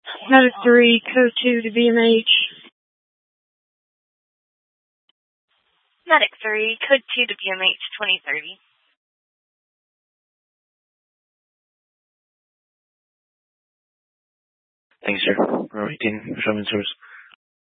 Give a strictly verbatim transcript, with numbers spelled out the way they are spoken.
Medic three, code two to B M H. Medic three, code two to B M H twenty thirty. Thanks, sir. All right, team, showing service.